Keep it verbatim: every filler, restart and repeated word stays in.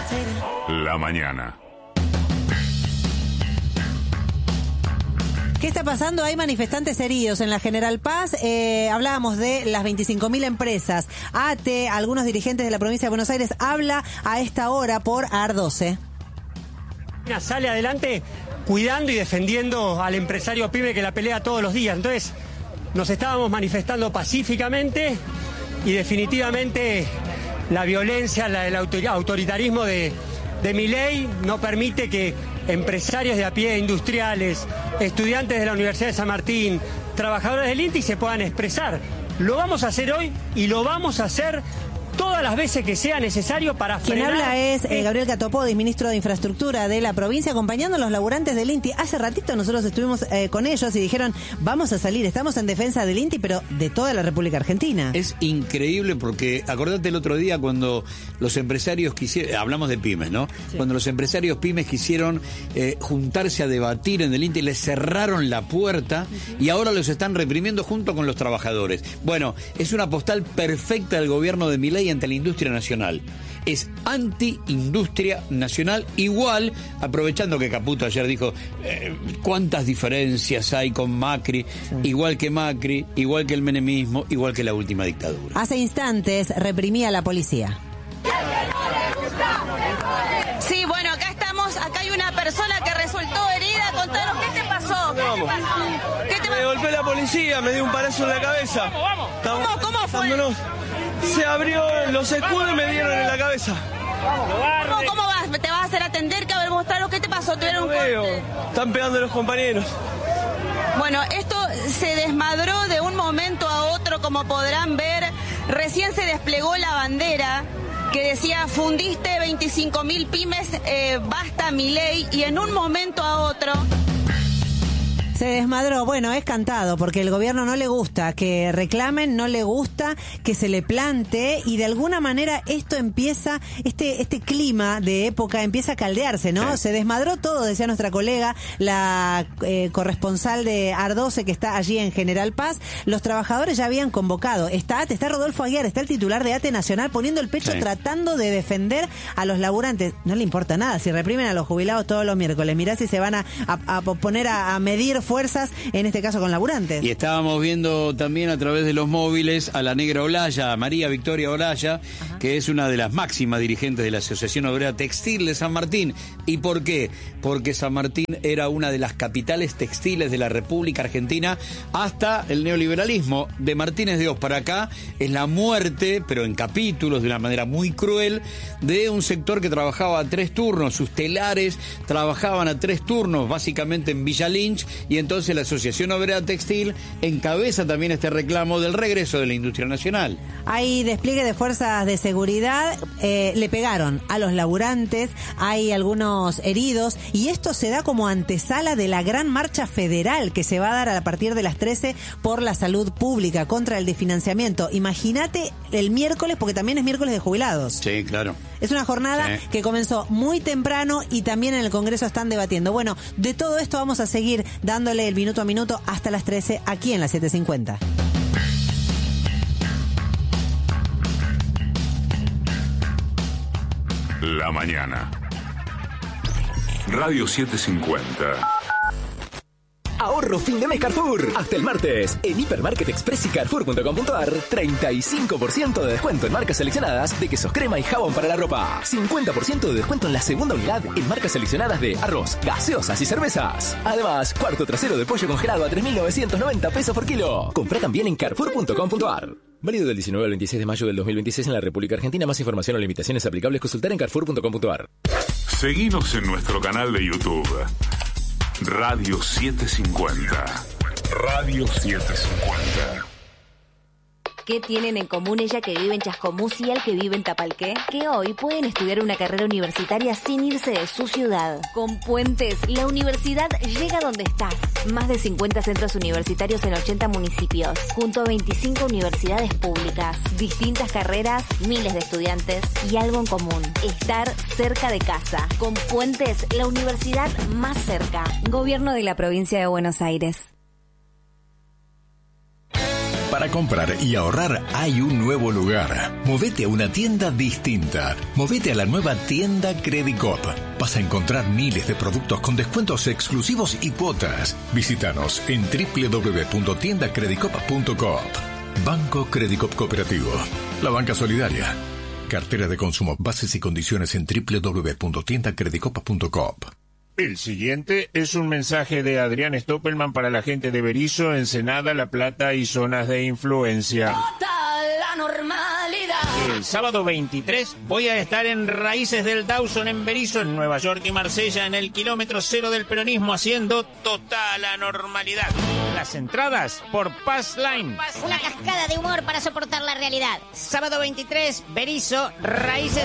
La mañana. ¿Qué está pasando? Hay manifestantes heridos en la General Paz. Eh, hablábamos de las veinticinco mil empresas. A T E, algunos dirigentes de la provincia de Buenos Aires, habla a esta hora por A R doce. Sale adelante cuidando y defendiendo al empresario pyme que la pelea todos los días. Entonces, nos estábamos manifestando pacíficamente y definitivamente la violencia, la, el autoritarismo de, de Milei no permite que empresarios de a pie, industriales, estudiantes de la Universidad de San Martín, trabajadores del INTI se puedan expresar. Lo vamos a hacer hoy y lo vamos a hacer todas las veces que sea necesario para frenar. Quien habla es eh, Gabriel Catopodis, ministro de Infraestructura de la provincia, acompañando a los laburantes del INTI. Hace ratito nosotros estuvimos eh, con ellos y dijeron, vamos a salir, estamos en defensa del INTI, pero de toda la República Argentina. Es increíble porque, acordate el otro día cuando los empresarios quisieron, hablamos de pymes, ¿no? Sí. Cuando los empresarios pymes quisieron eh, juntarse a debatir en el INTI, les cerraron la puerta uh-huh. y ahora los están reprimiendo junto con los trabajadores. Bueno, es una postal perfecta del gobierno de Milei ante la industria nacional. Es anti-industria nacional, igual, aprovechando que Caputo ayer dijo eh, cuántas diferencias hay con Macri, sí. igual que Macri, igual que el menemismo, igual que la última dictadura. Hace instantes reprimía a la policía. Sí, bueno, acá estamos, acá hay una persona que resultó herida. Contanos, ¿qué te pasó? ¿Qué te pasó? ¿Qué te pasó? Me golpeó la policía, me dio un palazo en la cabeza. Vamos, vamos. ¿Cómo, cómo fue? Estándonos. Se abrió los escudos y me dieron en la cabeza. ¿Cómo, cómo vas? ¿Te vas a hacer atender? ¿Qué, a ver, mostraros qué te pasó? ¿Tuvieron un corte? Están pegando los compañeros. Bueno, esto se desmadró de un momento a otro, como podrán ver. Recién se desplegó la bandera que decía, fundiste veinticinco mil pymes, eh, basta Milei, y en un momento a otro... Se desmadró, bueno, es cantado, porque el gobierno no le gusta que reclamen, no le gusta que se le plante, y de alguna manera esto empieza, este este clima de época empieza a caldearse, ¿no? Sí. Se desmadró todo, decía nuestra colega, la eh, corresponsal de A R doce que está allí en General Paz. Los trabajadores ya habían convocado. Está A T E, está Rodolfo Aguiar, está el titular de A T E Nacional poniendo el pecho, sí. tratando de defender a los laburantes. No le importa nada si reprimen a los jubilados todos los miércoles. Mirá si se van a, a, a poner a, a medir fuerzas, en este caso con laburantes. Y estábamos viendo también a través de los móviles a la negra Olaya, a María Victoria Olaya, Ajá. que es una de las máximas dirigentes de la Asociación Obrera Textil de San Martín. ¿Y por qué? Porque San Martín era una de las capitales textiles de la República Argentina hasta el neoliberalismo. De Martínez de Oz para acá es la muerte, pero en capítulos, de una manera muy cruel, de un sector que trabajaba a tres turnos. Sus telares trabajaban a tres turnos, básicamente en Villa Lynch, y entonces la Asociación Obrera Textil encabeza también este reclamo del regreso de la industria nacional. Hay despliegue de fuerzas de seguridad, eh, le pegaron a los laburantes, hay algunos heridos, y esto se da como antesala de la gran marcha federal que se va a dar a partir de las trece por la salud pública, contra el desfinanciamiento. Imagínate el miércoles, porque también es miércoles de jubilados. Sí, claro. Es una jornada sí. que comenzó muy temprano y también en el Congreso están debatiendo. Bueno, de todo esto vamos a seguir dándole el minuto a minuto hasta las trece aquí en la setecientos cincuenta. La mañana. Radio setecientos cincuenta. Ahorro fin de mes Carrefour. Hasta el martes. En Hipermarket Express y Carrefour punto com punto ar, treinta y cinco por ciento de descuento en marcas seleccionadas de quesos crema y jabón para la ropa. cincuenta por ciento de descuento en la segunda unidad en marcas seleccionadas de arroz, gaseosas y cervezas. Además, cuarto trasero de pollo congelado a tres mil novecientos noventa pesos por kilo. Compra también en Carrefour punto com punto ar. Válido del diecinueve al veintiséis de mayo del dos mil veintiséis en la República Argentina. Más información o limitaciones aplicables consultar en Carrefour punto com punto ar. Seguinos en nuestro canal de YouTube. Radio setecientos cincuenta. Radio setecientos cincuenta. ¿Qué tienen en común ella que vive en Chascomús y el que vive en Tapalqué? Que hoy pueden estudiar una carrera universitaria sin irse de su ciudad. Con Puentes, la universidad llega donde estás. Más de cincuenta centros universitarios en ochenta municipios, junto a veinticinco universidades públicas. Distintas carreras, miles de estudiantes y algo en común: estar cerca de casa. Con Puentes, la universidad más cerca. Gobierno de la Provincia de Buenos Aires. Para comprar y ahorrar hay un nuevo lugar. Movete a una tienda distinta. Movete a la nueva tienda Credicop. Vas a encontrar miles de productos con descuentos exclusivos y cuotas. Visítanos en doble u doble u doble u punto tienda credicop punto coop. Banco Credicop Cooperativo. La banca solidaria. Cartera de consumo. Bases y condiciones en doble u doble u doble u punto tienda credicop punto coop. El siguiente es un mensaje de Adrián Stoppelman para la gente de Berisso, Ensenada, La Plata y zonas de influencia. La normalidad. El sábado veintitrés voy a estar en Raíces del Dawson en Berisso, en Nueva York y Marsella, en el kilómetro cero del peronismo, haciendo total anormalidad. Las entradas por Pass Line. Una cascada de humor para soportar la realidad. Sábado veintitrés, Berisso, Raíces